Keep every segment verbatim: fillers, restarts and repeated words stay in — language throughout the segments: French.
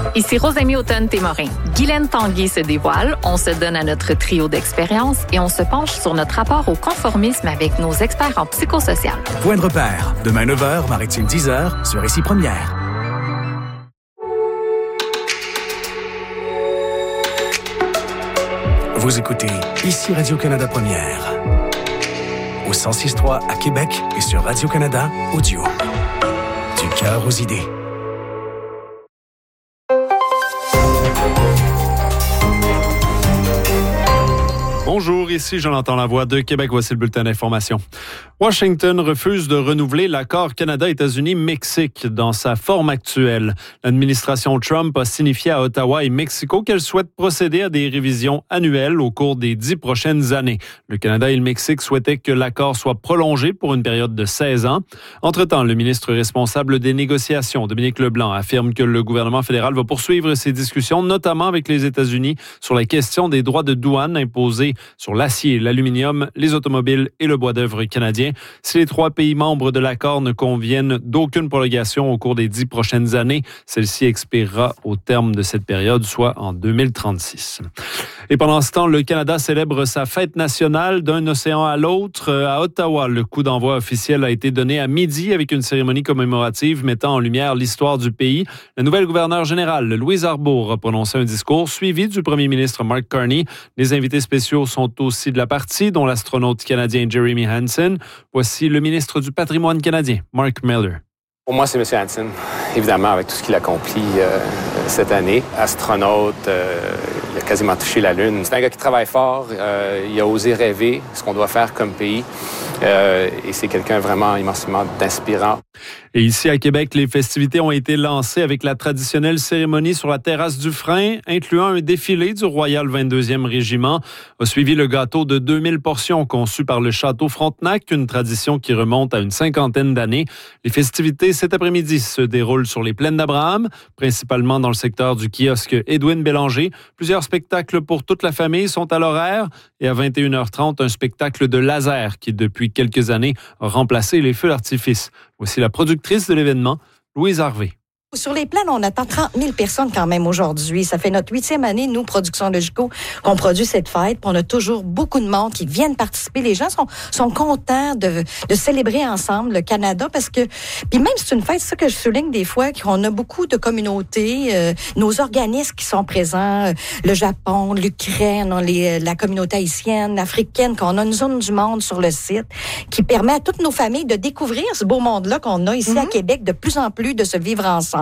Ici Rosemie Automne-Témorin. Guylaine Tanguay se dévoile, on se donne à notre trio d'expérience et on se penche sur notre rapport au conformisme avec nos experts en psychosocial. Point de repère, demain neuf heures, Maritime dix heures, sur Ici Première. Vous écoutez Ici Radio-Canada Première. Au cent six point trois à Québec et sur Radio-Canada Audio. Du cœur aux idées. Bonjour, ici Jonathan Lavoie de Québec. Voici le bulletin d'information. Washington refuse de renouveler l'accord Canada-États-Unis-Mexique dans sa forme actuelle. L'administration Trump a signifié à Ottawa et Mexico qu'elle souhaite procéder à des révisions annuelles au cours des dix prochaines années. Le Canada et le Mexique souhaitaient que l'accord soit prolongé pour une période de seize ans. Entre-temps, le ministre responsable des négociations, Dominique Leblanc, affirme que le gouvernement fédéral va poursuivre ses discussions, notamment avec les États-Unis, sur la question des droits de douane imposés sur l'acier, l'aluminium, les automobiles et le bois d'œuvre canadien. Si les trois pays membres de l'accord ne conviennent d'aucune prolongation au cours des dix prochaines années, celle-ci expirera au terme de cette période, soit en deux mille trente-six. Et pendant ce temps, le Canada célèbre sa fête nationale d'un océan à l'autre. À Ottawa, le coup d'envoi officiel a été donné à midi avec une cérémonie commémorative mettant en lumière l'histoire du pays. La nouvelle gouverneure générale, Louise Arbour, a prononcé un discours suivi du premier ministre Mark Carney. Les invités spéciaux sont aussi de la partie, dont l'astronaute canadien Jeremy Hansen. Voici le ministre du patrimoine canadien, Mark Miller. Pour moi, c'est M. Hansen, évidemment, avec tout ce qu'il accomplit euh, cette année. Astronaute, euh, il a quasiment touché la Lune. C'est un gars qui travaille fort, euh, il a osé rêver ce qu'on doit faire comme pays. Euh, et c'est quelqu'un vraiment immensément inspirant. Et ici à Québec, les festivités ont été lancées avec la traditionnelle cérémonie sur la terrasse du Frein, incluant un défilé du Royal vingt-deuxième Régiment. A suivi le gâteau de deux mille portions conçu par le Château Frontenac, une tradition qui remonte à une cinquantaine d'années. Les festivités cet après-midi se déroulent sur les plaines d'Abraham, principalement dans le secteur du kiosque Édouine Bélanger. Plusieurs spectacles pour toute la famille sont à l'horaire. Et à vingt et une heures trente, un spectacle de laser qui, depuis quelques années, a remplacé les feux d'artifice. Voici la productrice de l'événement, Louise Harvey. Sur les plaines, on attend trente mille personnes quand même aujourd'hui. Ça fait notre huitième année, nous, Productions Logico, qu'on produit cette fête. Puis on a toujours beaucoup de monde qui viennent participer. Les gens sont, sont contents de, de célébrer ensemble le Canada parce que, puis même c'est une fête, c'est ça que je souligne des fois, qu'on a beaucoup de communautés, euh, nos organismes qui sont présents, euh, le Japon, l'Ukraine, les, la communauté haïtienne, africaine, qu'on a une zone du monde sur le site qui permet à toutes nos familles de découvrir ce beau monde-là qu'on a ici mm-hmm. à Québec, de plus en plus de se vivre ensemble.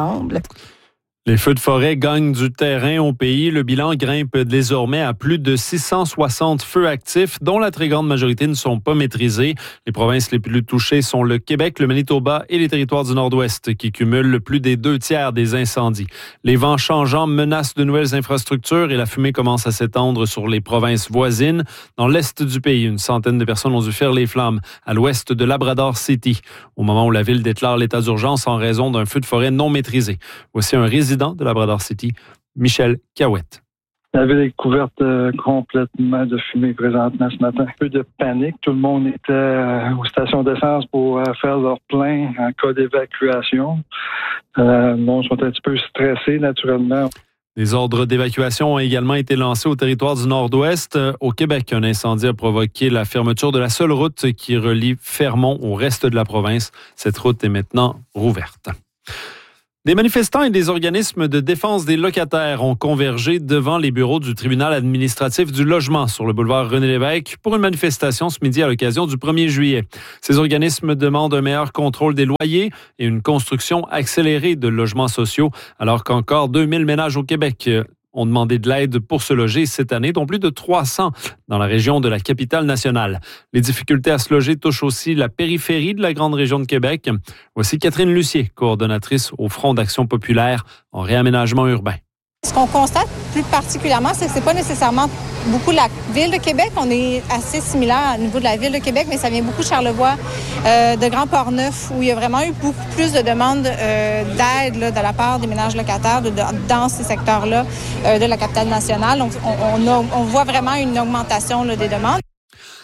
Les feux de forêt gagnent du terrain au pays. Le bilan grimpe désormais à plus de six cent soixante feux actifs, dont la très grande majorité ne sont pas maîtrisés. Les provinces les plus touchées sont le Québec, le Manitoba et les territoires du Nord-Ouest, qui cumulent plus des deux tiers des incendies. Les vents changeants menacent de nouvelles infrastructures et la fumée commence à s'étendre sur les provinces voisines. Dans l'est du pays, une centaine de personnes ont dû fuir les flammes à l'ouest de Labrador City, au moment où la ville déclare l'état d'urgence en raison d'un feu de forêt non maîtrisé. Voici un résident de Labrador City, Michel Cahouette. La ville est couverte euh, complètement de fumée présentement ce matin. Un peu de panique. Tout le monde était euh, aux stations d'essence pour euh, faire leur plein en cas d'évacuation. Euh, le monde sont un petit peu stressés, naturellement. Des ordres d'évacuation ont également été lancés au territoire du Nord-Ouest. Au Québec, un incendie a provoqué la fermeture de la seule route qui relie Fermont au reste de la province. Cette route est maintenant rouverte. Des manifestants et des organismes de défense des locataires ont convergé devant les bureaux du tribunal administratif du logement sur le boulevard René-Lévesque pour une manifestation ce midi à l'occasion du premier juillet. Ces organismes demandent un meilleur contrôle des loyers et une construction accélérée de logements sociaux, alors qu'encore deux mille ménages au Québec ont demandé de l'aide pour se loger cette année, dont plus de trois cents dans la région de la capitale nationale. Les difficultés à se loger touchent aussi la périphérie de la grande région de Québec. Voici Catherine Lucier, coordonnatrice au Front d'action populaire en réaménagement urbain. Ce qu'on constate plus particulièrement, c'est que c'est pas nécessairement beaucoup la Ville de Québec. On est assez similaire au niveau de la Ville de Québec, mais ça vient beaucoup de Charlevoix, euh, de Grand-Port-Neuf, où il y a vraiment eu beaucoup plus de demandes euh, d'aide là, de la part des ménages locataires de, de, dans ces secteurs-là euh, de la capitale nationale. Donc, on, on, a, on voit vraiment une augmentation là, des demandes.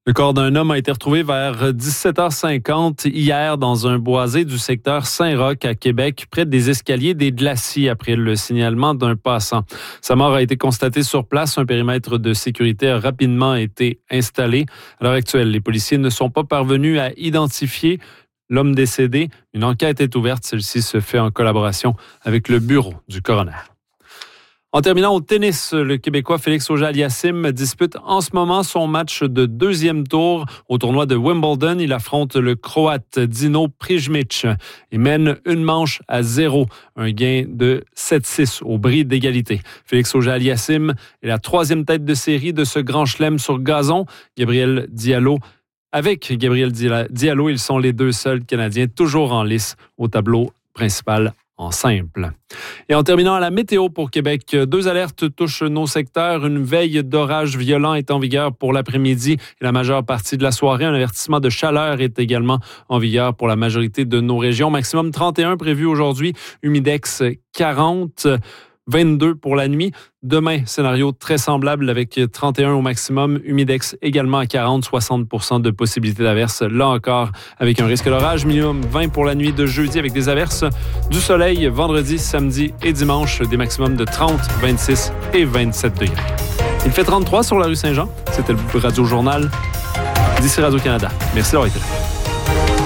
Le corps d'un homme a été retrouvé vers dix-sept heures cinquante hier dans un boisé du secteur Saint-Roch à Québec, près des escaliers des Glacis, après le signalement d'un passant. Sa mort a été constatée sur place. Un périmètre de sécurité a rapidement été installé. À l'heure actuelle, les policiers ne sont pas parvenus à identifier l'homme décédé. Une enquête est ouverte. Celle-ci se fait en collaboration avec le bureau du coroner. En terminant au tennis, le Québécois Félix Auger-Aliassime dispute en ce moment son match de deuxième tour au tournoi de Wimbledon. Il affronte le Croate Dino Prijmic et mène une manche à zéro, un gain de sept six au bris d'égalité. Félix Auger-Aliassime est la troisième tête de série de ce grand chelem sur gazon. Gabriel Diallo Avec Gabriel Diallo, ils sont les deux seuls Canadiens toujours en lice au tableau principal en simple. Et en terminant à la météo pour Québec, deux alertes touchent nos secteurs. Une veille d'orage violent est en vigueur pour l'après-midi et la majeure partie de la soirée. Un avertissement de chaleur est également en vigueur pour la majorité de nos régions. Maximum trente et un prévu aujourd'hui, humidex quarante. vingt-deux pour la nuit. Demain, scénario très semblable avec trente et un au maximum, humidex également à quarante, soixante pour cent de possibilité d'averse. Là encore, avec un risque d'orage, minimum vingt pour la nuit de jeudi avec des averses. Du soleil vendredi, samedi et dimanche, des maximums de trente, vingt-six et vingt-sept degrés. Il fait trente-trois sur la rue Saint-Jean. C'était le Radio Journal d'ici Radio-Canada. Merci d'avoir été là.